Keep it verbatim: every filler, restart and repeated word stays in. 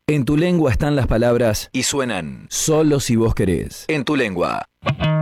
En tu lengua están las palabras y suenan solo si vos querés. En tu lengua.